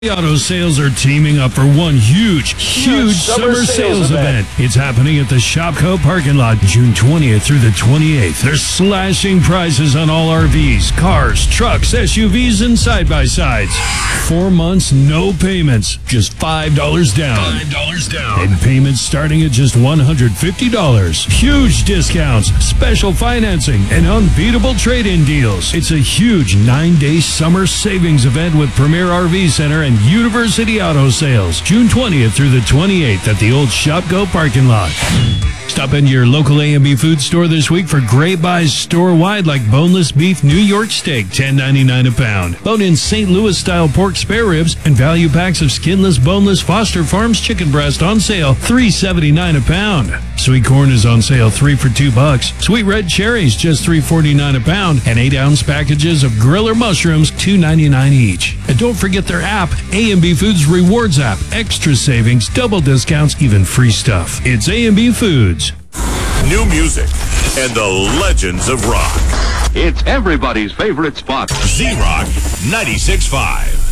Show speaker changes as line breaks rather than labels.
Auto Sales are teaming up for one huge summer sales event. It's happening at the Shopko parking lot June 20th through the 28th. They're slashing prices on all RVs, cars, trucks, SUVs, and side-by-sides. 4 months, no payments, just $5 down. And payments starting at just $150. Huge discounts, special financing, and unbeatable trade-in deals. It's a huge 9-day summer savings event with Premier RV Center and University Auto Sales, June 20th through the 28th at the old Shopko parking lot. Stop into your local A&B food store this week for great buys store-wide like boneless beef New York steak, $10.99 a pound. Bone-in St. Louis-style pork spare ribs and value packs of skinless, boneless Foster Farms chicken breast on sale, $3.79 a pound. Sweet corn is on sale, 3 for $2. Sweet red cherries, just $3.49 a pound. And 8-ounce packages of griller mushrooms, $2.99 each. And don't forget their app, A&B Foods Rewards app. Extra savings, double discounts, even free stuff. It's A&B Foods.
New music and the legends of rock.
It's everybody's favorite spot.
Z-Rock 96.5.